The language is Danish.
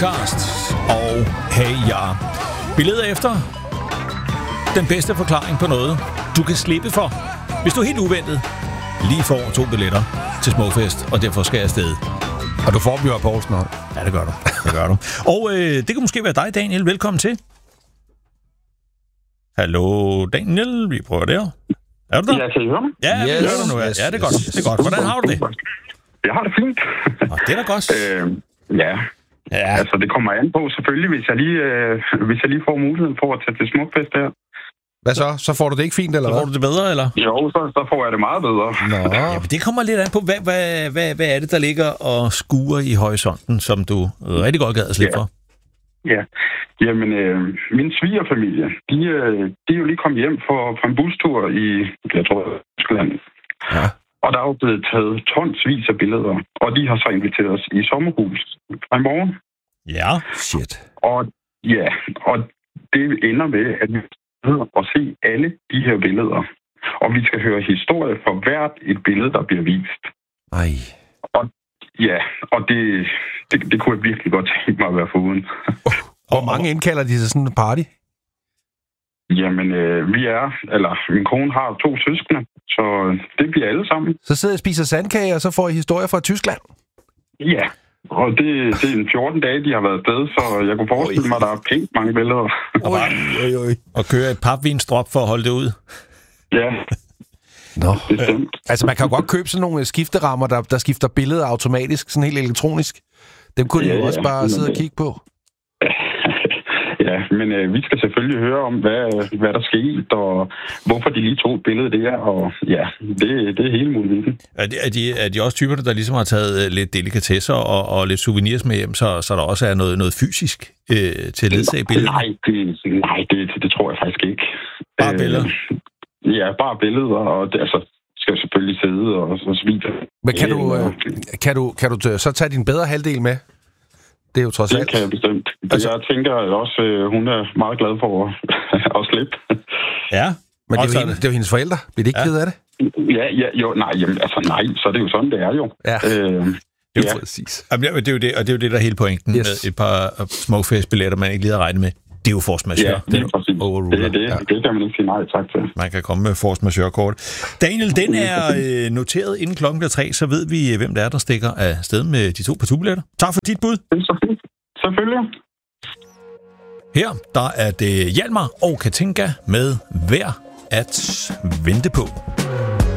podcast. Og hey ja, vi leder efter den bedste forklaring på noget, du kan slippe for, hvis du helt uventet lige får 2 billetter til Smukfest, og derfor skal jeg afsted. Og du får dem jo af Poulsen. Ja, det gør du. Og det kan måske være dig, Daniel. Velkommen til. Hallo, Daniel. Vi prøver der. Er du der? Ja, kan I høre mig? Ja, yes, vi hører dig nu. Ja, det er godt. Det er godt. Hvordan har du det? Jeg har det fint. Det er da godt. Ja, altså det kommer an på selvfølgelig, hvis jeg lige får muligheden for at tage til Smukfest her. Hvad så? Så får du det ikke fint, eller så får du det bedre, eller? Jo, så får jeg det meget bedre. Nå. Ja, men det kommer lidt an på, hvad er det, der ligger og skuer i horisonten, som du rigtig godt gad at slippe for? Ja, jamen min svigerfamilie, de er jo lige kommet hjem for en bustur i, jeg tror, Tyskland. Ja. Og der er jo blevet taget tonsvis af billeder, og de har så inviteret os i sommerhus fra i morgen. Ja. Shit. Og det ender med, at vi og se alle de her billeder. Og vi skal høre historie for hvert et billede, der bliver vist. Ej. Og det kunne jeg virkelig godt tænke mig at være foruden. Hvor mange indkalder de til sådan en party? Jamen, min kone har 2 søskende, så det bliver alle sammen. Så sidder jeg og spiser sandkage, og så får I historier fra Tyskland? Ja, og det er en 14 dage, de har været afsted, så jeg kunne forestille mig, at der er pænt mange billeder. Og køre et papvinstrop for at holde det ud? Ja. Nå. Altså, man kan jo godt købe sådan nogle skifterammer, der skifter billeder automatisk, sådan helt elektronisk. Dem kunne I jo også bare sidde og kigge på. Ja, men vi skal selvfølgelig høre om, hvad der skete, og hvorfor de lige tog et billede der, og ja, det er hele muligheden. Er de også typerne, der ligesom har taget lidt delikatesser og lidt souvenirs med hjem, så der også er noget fysisk til at ledsage billedet? Nej, det tror jeg faktisk ikke. Bare billeder? Ja, bare billeder, og det, altså, skal selvfølgelig sidde og så videre. Men kan du så tage din bedre halvdel med? Det er jo trods alt. Det kan jeg bestemt. Altså, jeg tænker også, hun er meget glad for at slippe. Ja. Men det er jo hendes forældre. Bliver de ikke ked af det? Nej, så er det jo sådan, det er jo. Ja. Det er præcis. Det er jo det, der er hele pointen med et par Smukfest-billetter, man ikke lige har regnet med. Det er jo force majeure. Ja, det er præcis. Det kan man ikke sige nej tak til. Man kan komme med force majeure-kort. Daniel, den er noteret inden klokken bliver 3, så ved vi, hvem det er, der stikker af sted med de 2 partubilletter. Tak for dit bud. Selvfølgelig. Her, der er det Hjalmar og Katinka med Værd at vente på.